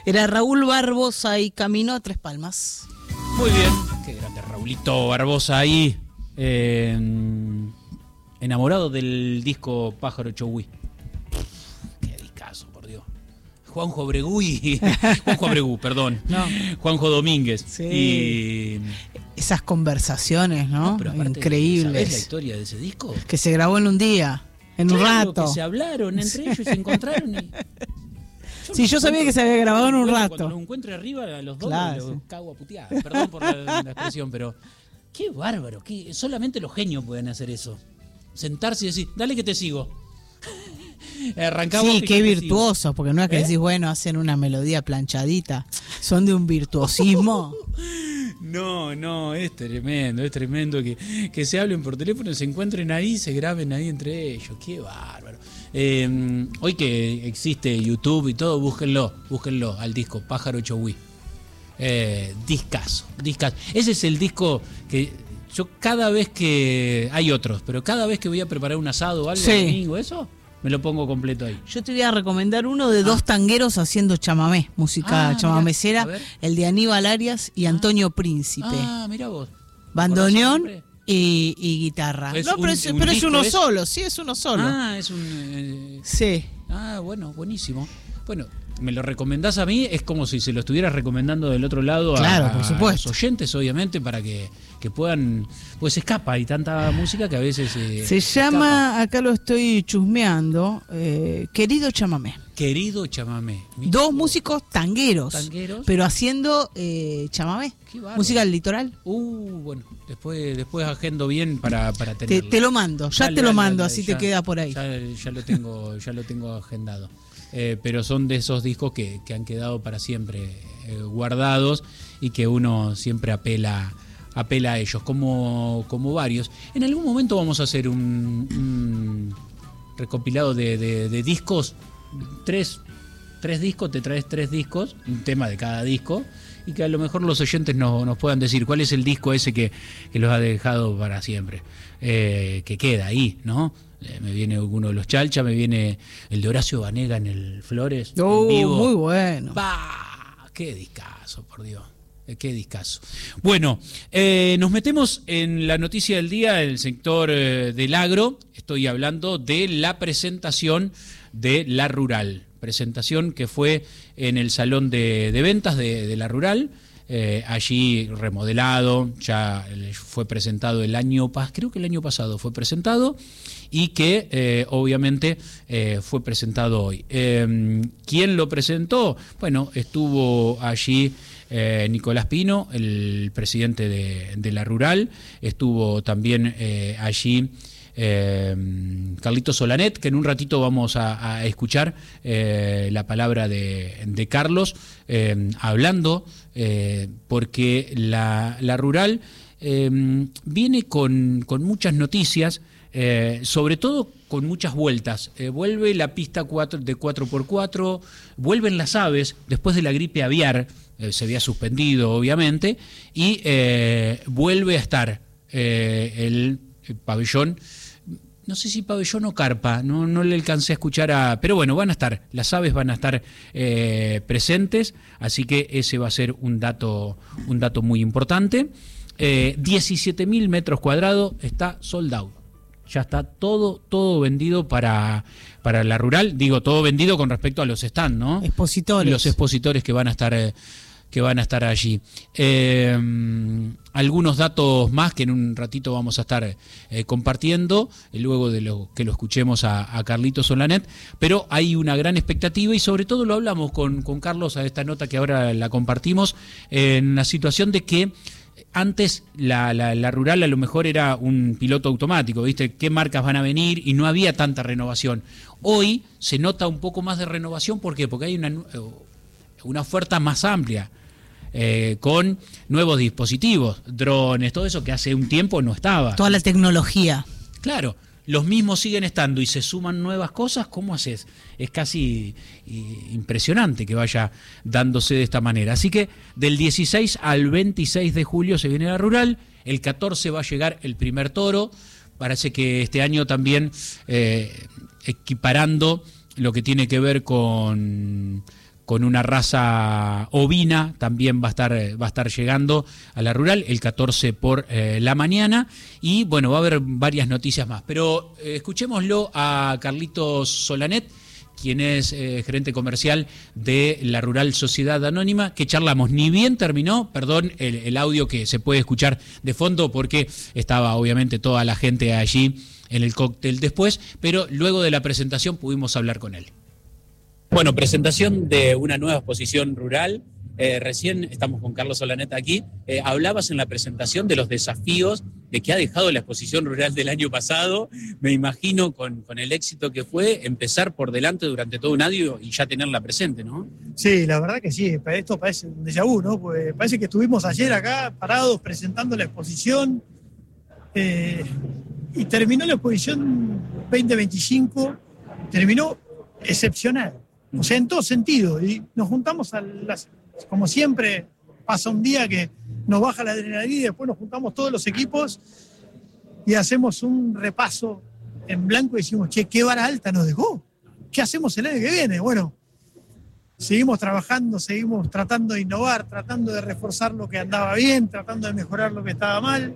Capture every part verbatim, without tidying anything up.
Era Raúl Barbosa y Camino a Tres Palmas. Muy bien, qué grande Raulito Barbosa ahí, eh, enamorado del disco Pájaro Chowí. Qué discazo, por Dios. Juanjo Abregú y... Juanjo Abregú, perdón. No. Juanjo Domínguez. Sí. Y... esas conversaciones, ¿no? no aparte, increíbles. ¿Sabés la historia de ese disco? Que se grabó en un día, en claro, un rato. Que se hablaron entre ellos y se encontraron y... Yo sí, yo sabía que se había grabado en un rato. Cuando los encuentre arriba, a los dos claro, los sí. cago a putear. Perdón por la, la expresión, pero qué bárbaro. Qué, solamente los genios pueden hacer eso. Sentarse y decir, dale que te sigo. Arrancamos. Sí, qué virtuosos, porque no es que ¿Eh? decís, bueno, hacen una melodía planchadita. Son de un virtuosismo. No, no, es tremendo, es tremendo que, que se hablen por teléfono, se encuentren ahí, se graben ahí entre ellos. Qué bárbaro. Eh, hoy que existe YouTube y todo, búsquenlo, búsquenlo al disco Pájaro Chowí. Eh, discazo, discazo. Ese es el disco que yo cada vez que... Hay otros, pero cada vez que voy a preparar un asado o algo, sí. domingo, eso, me lo pongo completo ahí. Yo te voy a recomendar uno de ah. dos tangueros haciendo chamamé, música ah, chamamecera, el de Aníbal Arias y Antonio ah. Príncipe. Ah, mira vos. Bandoneón y, y guitarra. Es no, un, pero es, un pero es uno es... solo, sí, es uno solo. Ah, es un... Eh... Sí. Ah, bueno, buenísimo. Bueno, me lo recomendás a mí, es como si se lo estuvieras recomendando del otro lado claro, a, por supuesto. a los oyentes, obviamente, para que, que puedan... Pues escapa, hay tanta música que a veces... Eh, se llama, escapa. Acá lo estoy chusmeando, eh, Querido Chamamé. Querido Chamamé. Mira, dos músicos tangueros, tangueros, pero haciendo eh, chamamé. Música del litoral. Uh, bueno, después después agendo bien para, para te, tenerlo. te lo mando, ya dale, te lo dale, mando, dale, así ya, te queda por ahí. Ya, ya lo tengo, ya lo tengo agendado. Eh, pero son de esos discos que, que han quedado para siempre eh, guardados y que uno siempre apela apela a ellos, como, como varios. En algún momento vamos a hacer un, un recopilado de, de, de discos, tres, tres discos, te traes tres discos, un tema de cada disco, y que a lo mejor los oyentes nos, nos puedan decir cuál es el disco ese que, que los ha dejado para siempre, eh, que queda ahí, ¿no? Eh, me viene uno de los Chalcha, me viene el de Horacio Banega en el Flores. Oh, en vivo. Muy bueno. ¡Bah! ¡Qué discazo, por Dios! Qué discazo. Bueno, eh, nos metemos en la noticia del día, el sector eh, del agro. Estoy hablando de la presentación de La Rural. Presentación que fue en el salón de, de ventas de, de La Rural. Eh, allí remodelado, ya fue presentado el año pasado, creo que el año pasado fue presentado, y que eh, obviamente eh, fue presentado hoy. Eh, ¿Quién lo presentó? Bueno, estuvo allí eh, Nicolás Pino, el presidente de, de La Rural, estuvo también eh, allí Eh, Carlito Solanet, que en un ratito vamos a, a escuchar eh, la palabra de, de Carlos, eh, hablando, eh, porque la, la Rural eh, viene con, con muchas noticias, eh, sobre todo con muchas vueltas. Eh, vuelve la pista cuatro, de cuatro por cuatro, vuelven las aves después de la gripe aviar, eh, se había suspendido obviamente, y eh, vuelve a estar eh, el, el pabellón. No sé si pabellón o carpa, no, no le alcancé a escuchar a... Pero bueno, van a estar, las aves van a estar eh, presentes, así que ese va a ser un dato, un dato muy importante. Eh, diecisiete mil metros cuadrados, está sold out. Ya está todo, todo vendido para, para La Rural. Digo, todo vendido con respecto a los stands, ¿no? Expositores. Los expositores que van a estar... Eh, que van a estar allí. Eh, algunos datos más que en un ratito vamos a estar eh, compartiendo, eh, luego de lo que lo escuchemos a, a Carlito Solanet, pero hay una gran expectativa y sobre todo lo hablamos con, con Carlos a esta nota que ahora la compartimos, eh, en la situación de que antes la, la, la Rural a lo mejor era un piloto automático, ¿viste? ¿Qué marcas van a venir? Y no había tanta renovación. Hoy se nota un poco más de renovación, ¿por qué? Porque hay una, una oferta más amplia. Eh, con nuevos dispositivos, drones, todo eso que hace un tiempo no estaba. Toda la tecnología. Claro, los mismos siguen estando y se suman nuevas cosas, ¿cómo haces? Es casi impresionante que vaya dándose de esta manera. Así que del dieciséis al veintiséis de julio se viene La Rural, el catorce va a llegar el primer toro, parece que este año también eh, equiparando lo que tiene que ver con... con una raza ovina, también va a estar, va a estar llegando a la rural el catorce por eh, la mañana. Y bueno, va a haber varias noticias más. Pero eh, escuchémoslo a Carlitos Solanet, quien es eh, gerente comercial de la Rural Sociedad Anónima, que charlamos. Ni bien terminó, perdón, el, el audio que se puede escuchar de fondo, porque estaba obviamente toda la gente allí en el cóctel después, pero luego de la presentación pudimos hablar con él. Bueno, presentación de una nueva exposición rural. Eh, recién estamos con Carlos Solanet aquí. Eh, hablabas en la presentación de los desafíos de que ha dejado la exposición rural del año pasado. Me imagino con, con el éxito que fue, empezar por delante durante todo un año y ya tenerla presente, ¿no? Sí, la verdad que sí. Esto parece un déjà vu, ¿no? Pues parece que estuvimos ayer acá parados presentando la exposición eh, y terminó la exposición veinte veinticinco, terminó excepcional. O sea, en todo sentido. Y nos juntamos a las... Como siempre, pasa un día que nos baja la adrenalina y después nos juntamos todos los equipos y hacemos un repaso en blanco y decimos, che, qué vara alta nos dejó. ¿Qué hacemos el año que viene? Bueno, seguimos trabajando, seguimos tratando de innovar, tratando de reforzar lo que andaba bien, tratando de mejorar lo que estaba mal.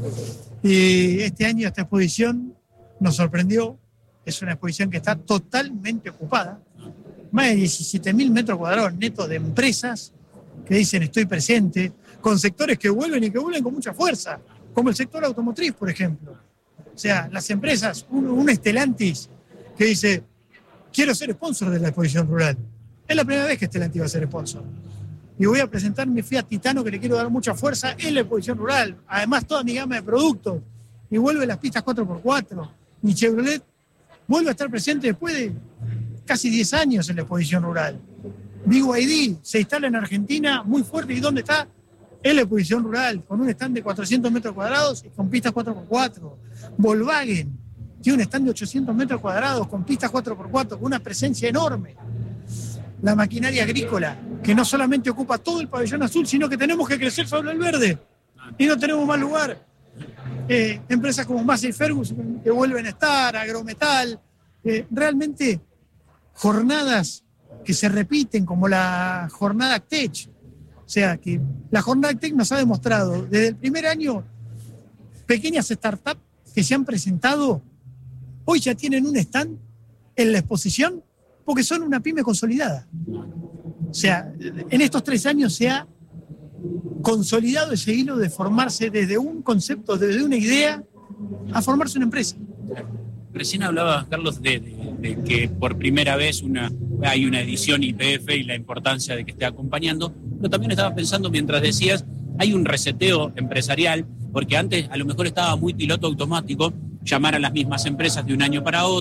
Y este año esta exposición nos sorprendió. Es una exposición que está totalmente ocupada. Más de diecisiete mil metros cuadrados netos de empresas que dicen estoy presente, con sectores que vuelven y que vuelven con mucha fuerza, como el sector automotriz, por ejemplo. O sea, las empresas, un, un Stellantis que dice, quiero ser sponsor de la exposición rural. Es la primera vez que Stellantis va a ser sponsor. Y voy a presentar mi Fiat Titano, que le quiero dar mucha fuerza en la exposición rural. Además, toda mi gama de productos. Y vuelve las pistas cuatro por cuatro. Mi Chevrolet vuelve a estar presente después de casi diez años en la exposición rural. B Y D se instala en Argentina muy fuerte. ¿Y dónde está? En la exposición rural, con un stand de cuatrocientos metros cuadrados y con pistas cuatro por cuatro. Volkswagen tiene un stand de ochocientos metros cuadrados con pistas cuatro por cuatro, con una presencia enorme. La maquinaria agrícola, que no solamente ocupa todo el pabellón azul, sino que tenemos que crecer sobre el verde. Y no tenemos más lugar. Eh, empresas como Massey Ferguson, que vuelven a estar, Agrometal, eh, realmente... jornadas que se repiten como la jornada ACTECH. O sea, que la jornada ACTECH nos ha demostrado desde el primer año pequeñas startups que se han presentado, hoy ya tienen un stand en la exposición porque son una pyme consolidada. O sea, en estos tres años se ha consolidado ese hilo de formarse desde un concepto, desde una idea, a formarse una empresa. Recién hablaba, Carlos, de, de, de que por primera vez una, hay una edición Y P F y la importancia de que esté acompañando, pero también estaba pensando mientras decías, hay un reseteo empresarial, porque antes a lo mejor estaba muy piloto automático llamar a las mismas empresas de un año para otro.